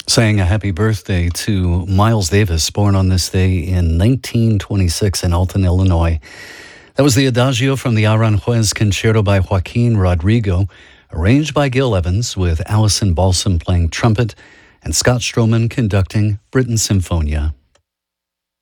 Saying a happy birthday to Miles Davis, born on this day in 1926 in Alton, Illinois. That was the Adagio from the Aranjuez Concerto by Joaquin Rodrigo, arranged by Gil Evans, with Alison Balsam playing trumpet and Scott Stroman conducting Britten Symphonia.